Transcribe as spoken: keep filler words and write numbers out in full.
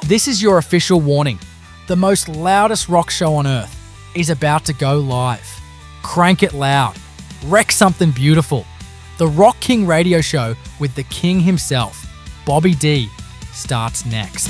This is your official warning. The most loudest rock show on earth is about to go live. Crank it loud. Wreck something beautiful. The Rock King Radio Show with the king himself, Bobby D, starts next.